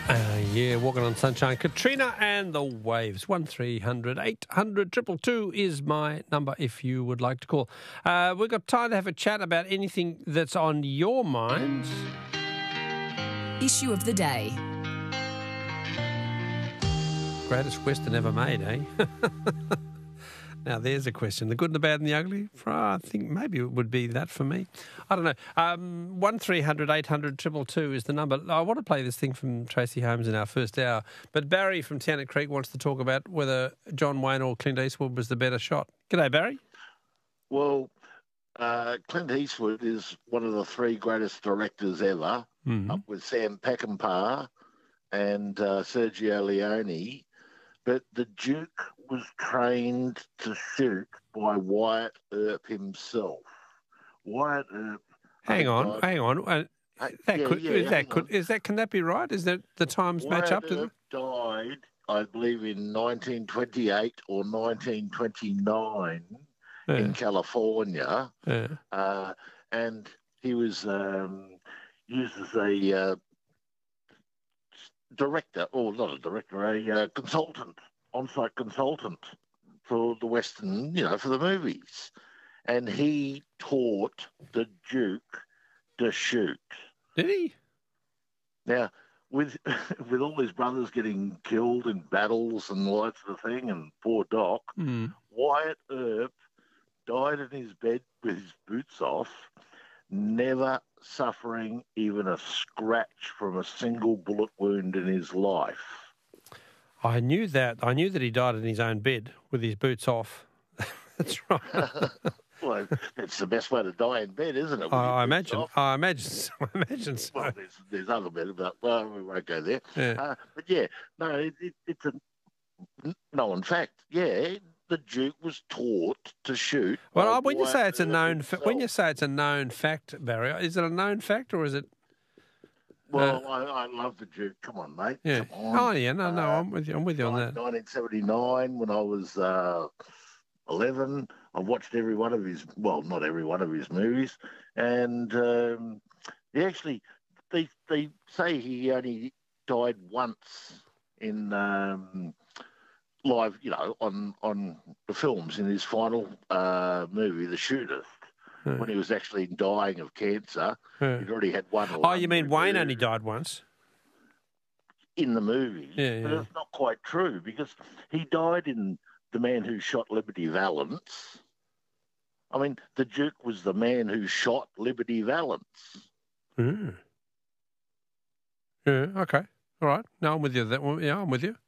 Yeah, Walking on Sunshine. Katrina and the Waves. 1300 800 222 is my number if you would like to call. We've got time to have a chat about anything that's on your mind. Issue of the day. Greatest Western ever made, eh? Now, there's a question. The good and the bad and the ugly? I think maybe it would be that for me. I don't know. 1300 800 222 is the number. I want to play this thing from Tracy Holmes in our first hour, but Barry from Townsend Creek wants to talk about whether John Wayne or Clint Eastwood was the better shot. G'day, Barry. Well, Clint Eastwood is one of the three greatest directors ever, up with Sam Peckinpah and Sergio Leone. But the Duke was trained to shoot by Wyatt Earp himself. Wyatt Earp. Hang on. Can that be right? Is that the times match up to them? Wyatt Earp died, I believe, in 1928 or 1929 in California. Yeah. And he was used as a director, or not a director, a consultant, on-site consultant for the Western, for the movies. And he taught the Duke to shoot. Did he? Now, with all his brothers getting killed in battles and all that sort of thing, and poor Doc, Wyatt Earp died in his bed with his boots off, never suffering even a scratch from a single bullet wound in his life. I knew that. I knew that he died in his own bed with his boots off. That's right. Well, it's the best way to die in bed, isn't it? I imagine so. Well, there's other men, but we won't go there. Yeah. But yeah, no, it's a known fact. Yeah, the Duke was taught to shoot. Well, when you say it's a known fact, Barry, is it a known fact or is it? Well, I love the Duke. Come on, mate. Yeah. Come on. Oh yeah, no, I'm with you. I'm with you on that. 1979, when I was 11, I watched every one of his. Well, not every one of his movies, and he actually, they say he only died once in live, on the films in his final movie, The Shootist, when he was actually dying of cancer. He'd already had one. Oh, you mean Wayne only died once? In the movie. Yeah. But it's not quite true, because he died in The Man Who Shot Liberty Valance. I mean, the Duke was the man who shot Liberty Valance. Yeah, okay. All right. No, I'm with you. Yeah, I'm with you.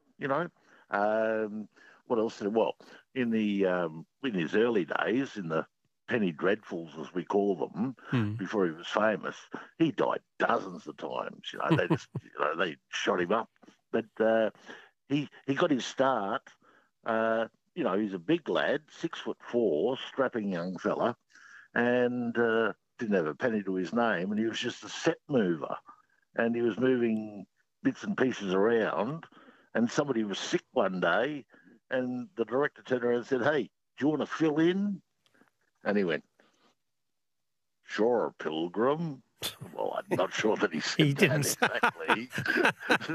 What else? Well, in his early days, in the Penny Dreadfuls, as we call them, before he was famous, he died dozens of times. They just, they shot him up. But he got his start. He's a big lad, 6'4", strapping young fella, and didn't have a penny to his name, and he was just a set mover, and he was moving bits and pieces around. And somebody was sick one day, and the director turned around and said, "Hey, do you want to fill in?" And he went, "Sure, Pilgrim." Well, I'm not sure that he said he didn't exactly.